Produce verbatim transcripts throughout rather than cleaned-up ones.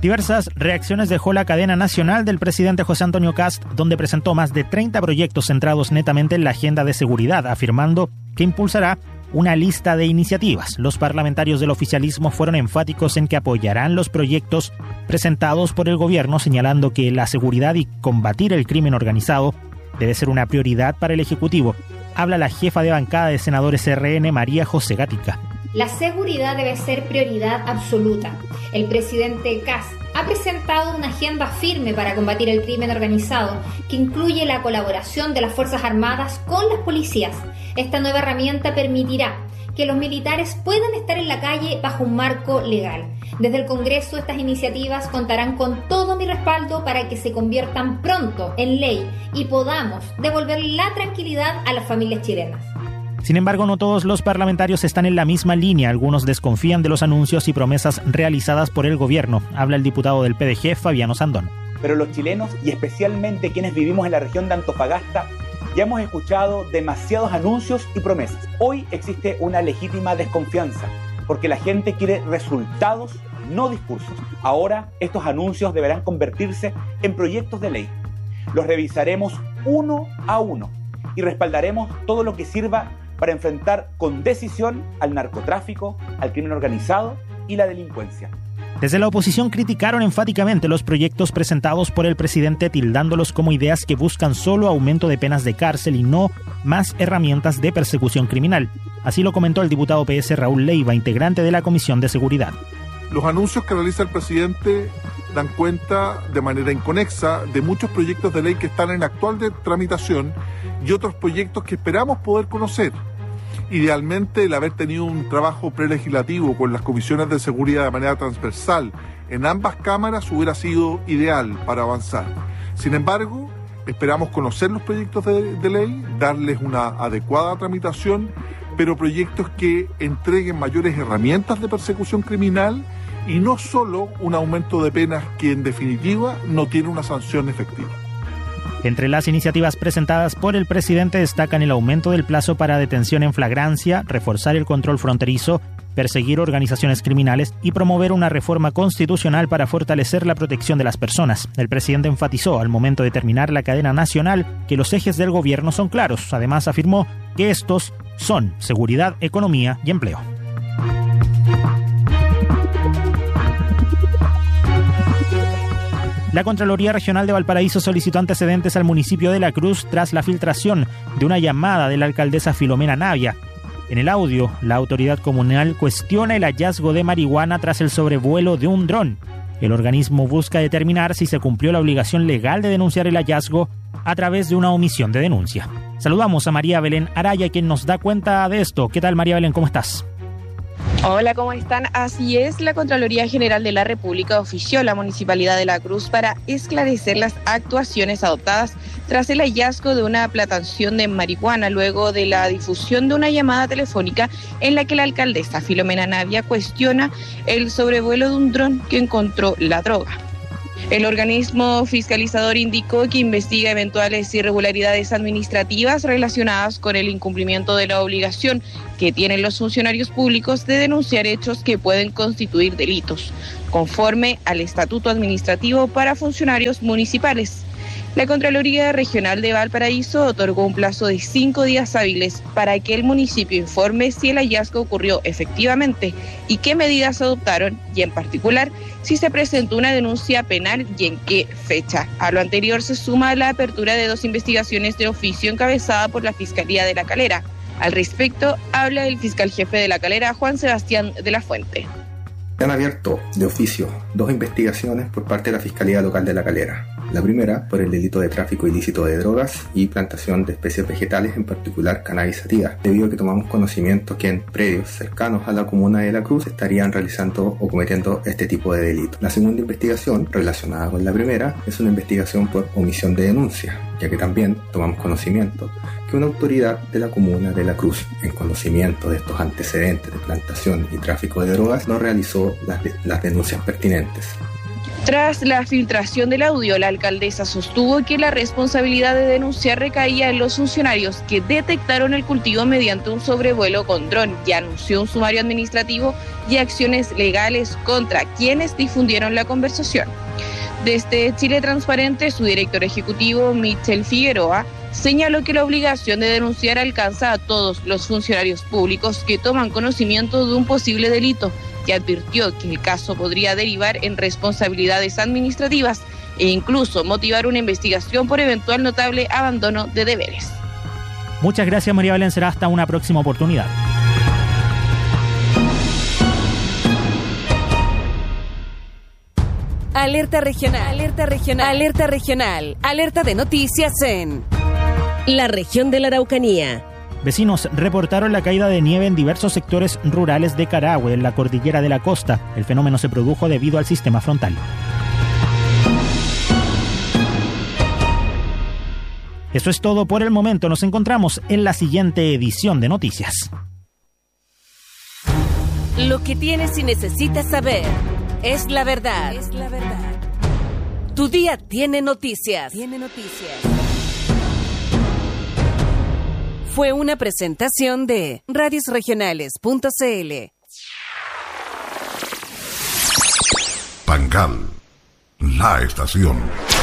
Diversas reacciones dejó la cadena nacional del presidente José Antonio Kast, donde presentó más de treinta proyectos centrados netamente en la agenda de seguridad, afirmando que impulsará una lista de iniciativas. Los parlamentarios del oficialismo fueron enfáticos en que apoyarán los proyectos presentados por el gobierno, señalando que la seguridad y combatir el crimen organizado debe ser una prioridad para el Ejecutivo. Habla la jefa de bancada de senadores R N, María José Gatica. La seguridad debe ser prioridad absoluta. El presidente Kast ha presentado una agenda firme para combatir el crimen organizado que incluye la colaboración de las Fuerzas Armadas con las policías. Esta nueva herramienta permitirá que los militares puedan estar en la calle bajo un marco legal. Desde el Congreso, estas iniciativas contarán con todo mi respaldo para que se conviertan pronto en ley y podamos devolver la tranquilidad a las familias chilenas. Sin embargo, no todos los parlamentarios están en la misma línea. Algunos desconfían de los anuncios y promesas realizadas por el gobierno. Habla el diputado del P D G, Fabiano Sandón. Pero los chilenos, y especialmente quienes vivimos en la región de Antofagasta, ya hemos escuchado demasiados anuncios y promesas. Hoy existe una legítima desconfianza, porque la gente quiere resultados, no discursos. Ahora, estos anuncios deberán convertirse en proyectos de ley. Los revisaremos uno a uno y respaldaremos todo lo que sirva para enfrentar con decisión al narcotráfico, al crimen organizado y la delincuencia. Desde la oposición criticaron enfáticamente los proyectos presentados por el presidente, tildándolos como ideas que buscan solo aumento de penas de cárcel y no más herramientas de persecución criminal. Así lo comentó el diputado P S Raúl Leiva, integrante de la Comisión de Seguridad. Los anuncios que realiza el presidente dan cuenta de manera inconexa de muchos proyectos de ley que están en actual de tramitación y otros proyectos que esperamos poder conocer. Idealmente, el haber tenido un trabajo prelegislativo con las comisiones de seguridad de manera transversal en ambas cámaras hubiera sido ideal para avanzar. Sin embargo, esperamos conocer los proyectos de, de ley, darles una adecuada tramitación, pero proyectos que entreguen mayores herramientas de persecución criminal y no solo un aumento de penas que en definitiva no tiene una sanción efectiva. Entre las iniciativas presentadas por el presidente destacan el aumento del plazo para detención en flagrancia, reforzar el control fronterizo, perseguir organizaciones criminales y promover una reforma constitucional para fortalecer la protección de las personas. El presidente enfatizó al momento de terminar la cadena nacional que los ejes del gobierno son claros. Además, afirmó que estos son seguridad, economía y empleo. La Contraloría Regional de Valparaíso solicitó antecedentes al municipio de La Cruz tras la filtración de una llamada de la alcaldesa Filomena Navia. En el audio, la autoridad comunal cuestiona el hallazgo de marihuana tras el sobrevuelo de un dron. El organismo busca determinar si se cumplió la obligación legal de denunciar el hallazgo a través de una omisión de denuncia. Saludamos a María Belén Araya, quien nos da cuenta de esto. ¿Qué tal, María Belén? ¿Cómo estás? Hola, ¿cómo están? Así es, la Contraloría General de la República ofició a la Municipalidad de La Cruz para esclarecer las actuaciones adoptadas tras el hallazgo de una plantación de marihuana luego de la difusión de una llamada telefónica en la que la alcaldesa Filomena Navia cuestiona el sobrevuelo de un dron que encontró la droga. El organismo fiscalizador indicó que investiga eventuales irregularidades administrativas relacionadas con el incumplimiento de la obligación que tienen los funcionarios públicos de denunciar hechos que pueden constituir delitos, conforme al Estatuto Administrativo para Funcionarios Municipales. La Contraloría Regional de Valparaíso otorgó un plazo de cinco días hábiles para que el municipio informe si el hallazgo ocurrió efectivamente y qué medidas adoptaron, y en particular si se presentó una denuncia penal y en qué fecha. A lo anterior se suma la apertura de dos investigaciones de oficio encabezada por la Fiscalía de La Calera. Al respecto, habla el fiscal jefe de La Calera, Juan Sebastián de la Fuente. Se han abierto de oficio dos investigaciones por parte de la Fiscalía Local de La Calera. La primera por el delito de tráfico ilícito de drogas y plantación de especies vegetales, en particular cannabis sativa, debido a que tomamos conocimiento que en predios cercanos a la comuna de La Cruz estarían realizando o cometiendo este tipo de delito. La segunda investigación, relacionada con la primera, es una investigación por omisión de denuncia, ya que también tomamos conocimiento que una autoridad de la comuna de La Cruz, en conocimiento de estos antecedentes de plantación y tráfico de drogas, no realizó las, de, las denuncias pertinentes. Tras la filtración del audio, la alcaldesa sostuvo que la responsabilidad de denunciar recaía en los funcionarios que detectaron el cultivo mediante un sobrevuelo con dron y anunció un sumario administrativo y acciones legales contra quienes difundieron la conversación. Desde Chile Transparente, su director ejecutivo, Michel Figueroa, señaló que la obligación de denunciar alcanza a todos los funcionarios públicos que toman conocimiento de un posible delito y advirtió que el caso podría derivar en responsabilidades administrativas e incluso motivar una investigación por eventual notable abandono de deberes. Muchas gracias, María Belén. Será hasta una próxima oportunidad. Alerta regional, alerta regional, alerta regional, alerta de noticias en la región de la Araucanía. Vecinos reportaron la caída de nieve en diversos sectores rurales de Carahue, en la cordillera de la costa. El fenómeno se produjo debido al sistema frontal. Eso es todo por el momento. Nos encontramos en la siguiente edición de Noticias. Lo que tienes y necesitas saber es la verdad. Es la verdad. Tu día tiene noticias. Tiene noticias. Fue una presentación de radios regionales punto c l. Pangal, la estación.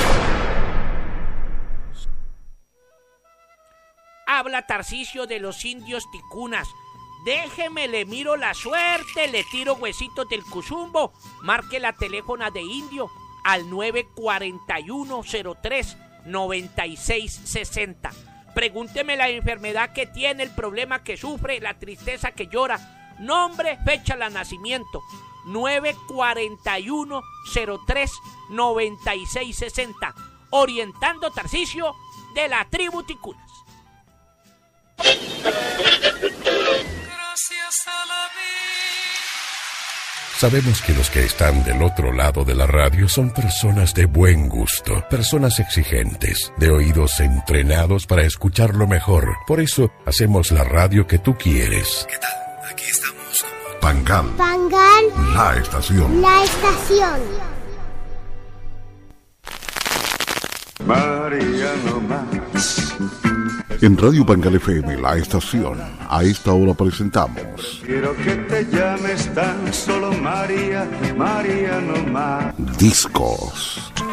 Habla Tarcisio de los indios ticunas. Déjeme, le miro la suerte, le tiro huesitos del Cuzumbo. Marque la teléfona de Indio al nueve cuatro uno cero tres nueve seis seis cero. Pregúnteme la enfermedad que tiene, el problema que sufre, la tristeza que llora. Nombre, fecha de nacimiento. nueve cuatro uno cero tres nueve seis seis cero. Orientando Tarcisio de la tribu Ticunas. Sabemos que los que están del otro lado de la radio son personas de buen gusto, personas exigentes, de oídos entrenados para escuchar lo mejor. Por eso hacemos la radio que tú quieres. ¿Qué tal? Aquí estamos. Pangal. Pangal. La estación. La estación. María no más. En Radio Pangal F M, la estación, a esta hora presentamos Quiero que te llames tan solo María, María no más. Discos.